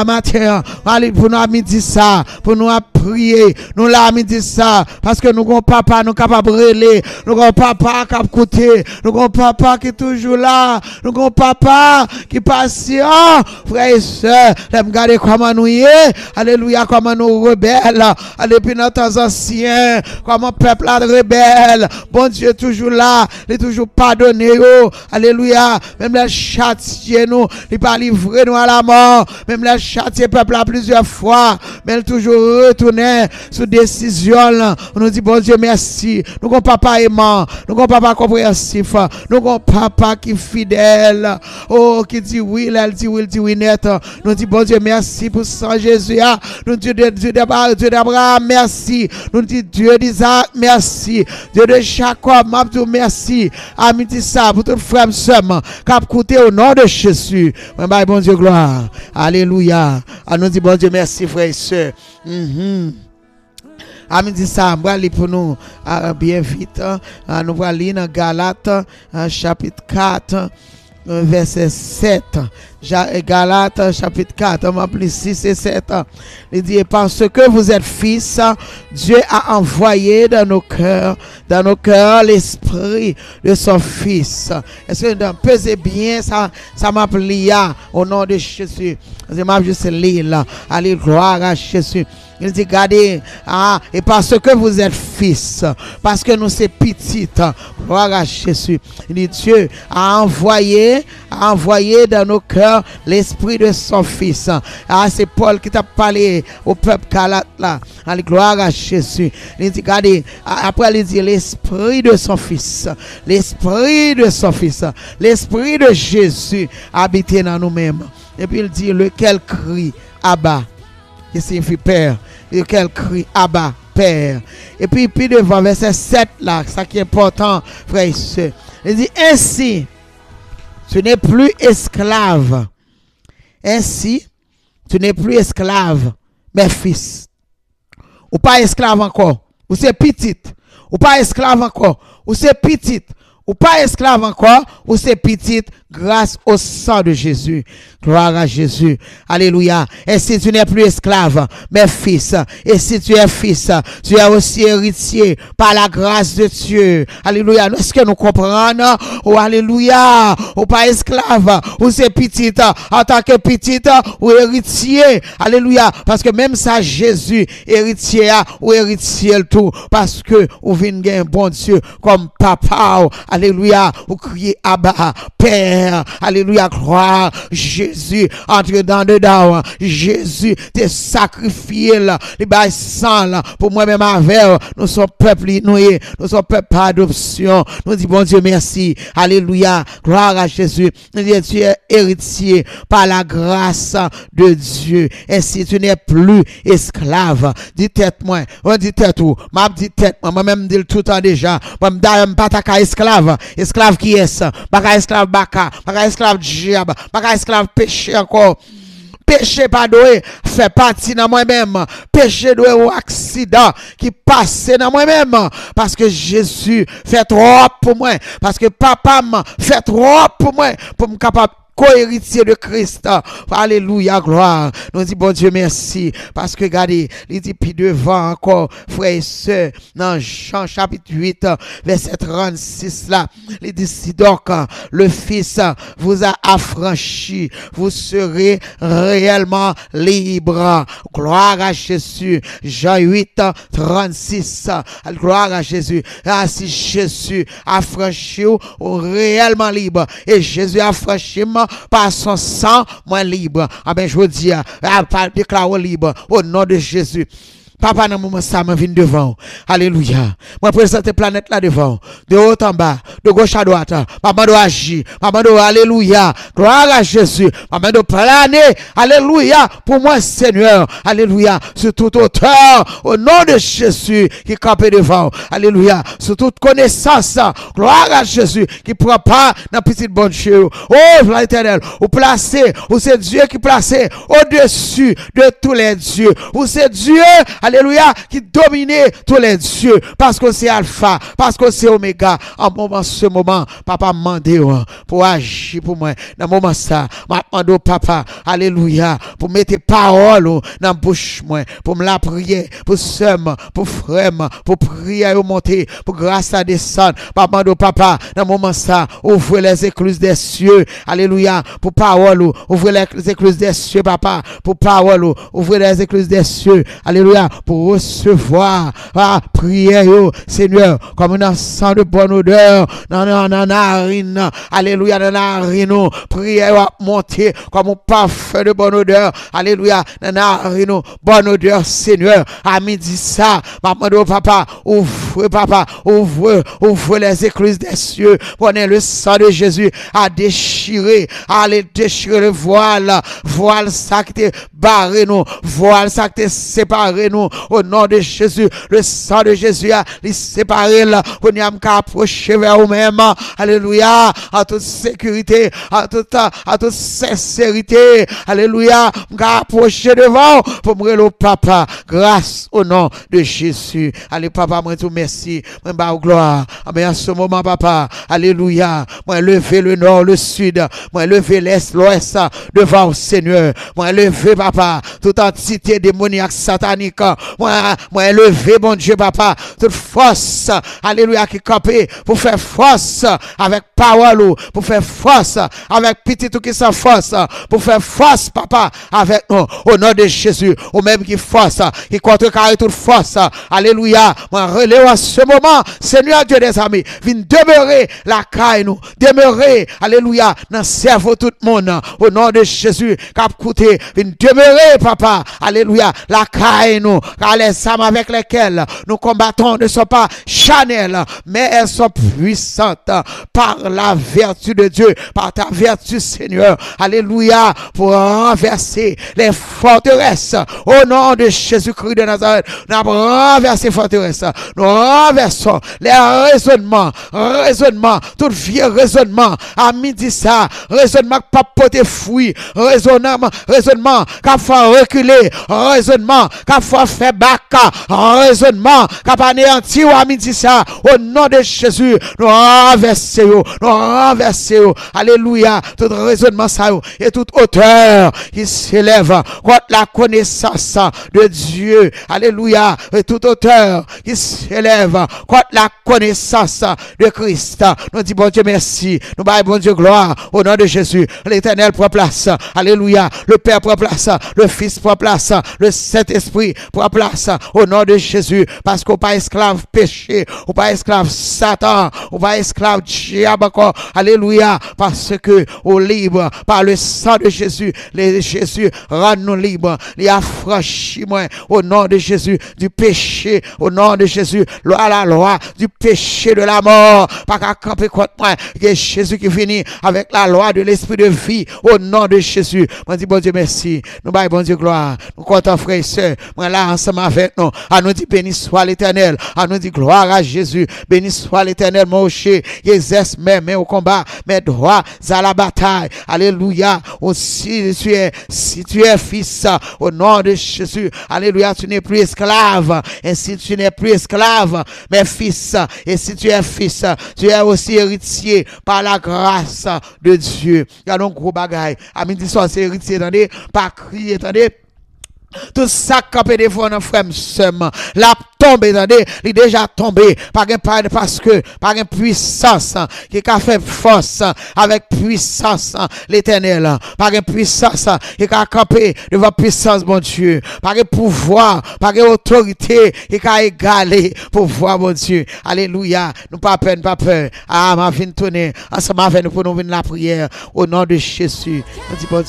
matin, pour nous midi ça, pour nous prier, nous là midi ça, parce que nous avons papa, nous capables de relayer, nous avons papa qui a écouté, nous avons papa qui est toujours là, nous avons papa qui est patient, frères et sœurs, regardez comment nous y est, alléluia, comment nous rebelles, depuis nos temps anciens, comment peuple a rebelle, bon Dieu toujours là, il est toujours pardonné, alléluia, même les châtier nous, il pas livré nous à la mort, même les châtier peuple à plusieurs fois, mais il toujours retourné sous décision là. On nous dit bon Dieu merci. Nous avons papa aimant, nous avons papa compréhensif, nous avons papa qui est fidèle, oh qui dit oui, elle dit oui, il dit oui net. Nous dit bon Dieu merci pour ça Jésus. Nous dit Dieu d'Abraham merci. Nous dit Dieu d'Isaac merci. Dieu de Jacob m'abdou merci. Ami dit ça pour tout frère seulement cap écouter au nom de Jésus. Bon Dieu gloire. Alléluia. Nous dit bon Dieu merci frères et sœurs. Ami dit ça, on va lire pour nous bien vite. Nous allons lire dans Galates chapitre 4 verset 7. Galates chapitre 4, on va plus 6 et 7. Il dit parce que vous êtes fils, Dieu a envoyé dans nos cœurs l'esprit de son fils. Est-ce que vous pesez bien ça m'a plié au nom de Jésus. Je m'a juste lire là. Allez gloire à Jésus. Il dit regardez et parce que vous êtes fils, parce que nous sommes petits, gloire à Jésus. Il dit Dieu a envoyé dans nos cœurs l'esprit de son fils. C'est Paul qui t'a parlé au peuple Galate là. Allez gloire à Jésus. Il dit regardez après il dit l'esprit de son fils, l'esprit de son fils, l'esprit de Jésus habite dans nous-mêmes. Et puis il dit lequel crie Abba, qui signifie Père, lequel crie Abba, Père. Et puis devant verset 7 là, ça qui est important, frère et sœurs. Il dit ainsi, tu n'es plus esclave. Ainsi, tu n'es plus esclave, mais fils. Ou pas esclave encore, ou c'est petite. Ou pas esclave encore, ou c'est petite. Ou pas esclave encore, ou c'est petite grâce au sang de Jésus. Gloire à Jésus. Alléluia. Et si tu n'es plus esclave, mais fils. Et si tu es fils, tu es aussi héritier par la grâce de Dieu. Alléluia. Est-ce que nous comprenons? Oh, alléluia. Ou pas esclave, ou c'est petite. En tant que petite, ou héritier. Alléluia. Parce que même ça, Jésus, héritier, ou héritier le tout. Parce que, ou vient un bon Dieu comme papa. Alléluia. Ou crier Abba, Père. Alléluia. Gloire. Jésus entre dedans. Jésus t'es sacrifié là. Les bails sang là. Pour moi-même avec nous sommes peuple noué. Nous sommes peuple par adoption. Nous disons bon Dieu merci. Alléluia. Gloire à Jésus. Nous disons tu es héritier par la grâce de Dieu. Ainsi tu n'es plus esclave. Dis tête moi. On dit tête ou. M'a dit tête moi. Moi-même dis tout le temps déjà. Moi m'dame pas ta esclave. Esclave qui est ça? Baka esclave baka. Baka esclave diable. Baka esclave péché encore. Péché pas doué fait partie dans moi-même. Péché doué ou accident qui passe dans moi-même. Parce que Jésus fait trop pour moi. Parce que papa m'a fait trop pour moi. Pour me capable co-héritier de Christ. Alléluia, gloire. Nous disons bon Dieu merci. Parce que regardez, il dit puis devant encore, frères et sœurs, dans Jean chapitre 8, verset 36 là, il dit si donc le Fils vous a affranchi, vous serez réellement libre. Gloire à Jésus. Jean 8, 36. Gloire à Jésus. Si Jésus a affranchi ou réellement libre. Et Jésus a affranchi par son sang, moi libre. Ah ben je veux dire, déclare libre au nom de Jésus. Papa, dans le moment ça, je viens devant. Alléluia. Moi, présente la planète là devant. De haut en bas, de gauche à droite. Maman doit agir. Maman doit, alléluia. Gloire à Jésus. Maman doit planer. Alléluia. Pour moi, Seigneur. Alléluia. Sur toute hauteur. Au nom de Jésus qui campe devant. Alléluia. Sur toute connaissance. Gloire à Jésus qui prend part dans la petite bonne chose. Oh, l'éternel. Ou placé. Ou c'est Dieu qui placé au-dessus de tous les dieux. Ou c'est Dieu. alléluia, qui domine tous les dieux, parce que c'est alpha, parce que c'est oméga. En ce moment, papa m'a demandé pour agir pour moi. Dans ce moment ça, m'a demandé papa, alléluia, pour mettre paroles dans la bouche moi, pour me la prier, pour seum, pour frère, pour prier à monter, pour grâce à descendre. Papa demandé papa, dans ce moment ça, ouvre les écluses des cieux, alléluia, pour parole, ouvre les écluses des cieux, papa, pour parole, ouvre les écluses des cieux, alléluia, pour recevoir, prière, Seigneur, comme un sang de bonne odeur, dans la narine, alléluia, dans la narine, prière monter, comme un parfum de bonne odeur, alléluia, dans la narine, bonne odeur, Seigneur, à midi ça, maman, papa, ouvre les écluses des cieux, prenez le sang de Jésus à déchirer, allez déchirer le voile ça qui te barré nous, voile ça qui te séparé nous, au nom de Jésus, le sang de Jésus a les séparé là, on y a approché vers vous-même, alléluia, à toute sécurité, à toute sincérité, alléluia, approché devant, pour me le papa, grâce au nom de Jésus, allez papa, moi tout merci, moi bah gloire, mais à ce moment papa, alléluia, moi lever le nord, le sud, moi lever l'est, l'ouest, devant le Seigneur, moi lever papa, toute entité démoniaque satanique, moi lever mon Dieu papa, toute force, alléluia, qui campé pour faire force avec parole, pour faire force avec petit tout qui s'en force, pour faire force papa avec nous, au nom de Jésus, ou même qui force, qui contrecarre toute force, alléluia, moi relève à ce moment, Seigneur Dieu des amis, viens demeurer la caille nous, demeurer, alléluia, dans le cerveau tout le monde, au nom de Jésus, cap coûté, viens demeurer papa, alléluia, la caille nous, car les âmes avec lesquelles nous combattons ne sont pas charnelles, mais elles sont puissantes par la vertu de Dieu, par ta vertu Seigneur, alléluia, pour renverser les forteresses, au nom de Jésus-Christ de Nazareth, nous avons renversé les forteresses, nous renversons les raisonnements, tout vieux raisonnement, à midi ça, raisonnement qui pas porter fruit, raisonnement qui a fait reculer, raisonnement qui a fait faire bac, raisonnement qui a anéanti à midi ça, au nom de Jésus, nous renversons, alléluia, tout raisonnement ça, et toute hauteur qui s'élève contre la connaissance de Dieu, alléluia, et toute hauteur qui s'élève contre la connaissance de Christ, nous disons bon Dieu merci, nous baillons bon Dieu gloire, au nom de Jésus, l'Éternel prend place, alléluia, le Père prend place, le Fils prend place, le Saint-Esprit prend place, au nom de Jésus, parce qu'on pas esclave péché, on pas esclave Satan, on pas esclave diable encore, alléluia, parce que au libre, par le sang de Jésus, Jésus rend nous libres, il affranchit moi, au nom de Jésus, du péché, au nom de Jésus, à la loi, du péché de la mort, pas qu'à camper contre moi, que Jésus qui finit avec la loi de l'esprit de vie, au nom de Jésus, moi dis bon Dieu merci, nous baillons bon Dieu gloire, nous comptons frères et sœurs, moi là ensemble avec nous, à nous dit béni soit l'Éternel, à nous dit gloire à Jésus, béni soit l'Éternel, mon rocher, qui exerce mes mains au combat, mes droits à la bataille, alléluia, aussi si tu es fils, au nom de Jésus, alléluia, tu n'es plus esclave, et si tu n'es plus esclave, mais fils, et si tu es fils, tu es aussi héritier par la grâce de Dieu. Il y a donc gros bagaille, à midi soir c'est héritier, attendez, pas crier, attendez. Tout ça campé des fois dans frère seulement la tombe attendez il est déjà tombé parce que par une puissance qui a fait force avec puissance l'Éternel par une puissance qui a campé devant puissance bon Dieu par un pouvoir par une autorité qui a égalé pouvoir bon Dieu alléluia nous pas peine pas peur ma vie tourner ensemble avec nous pour nous venir la prière au nom de Jésus nous dit bon Dieu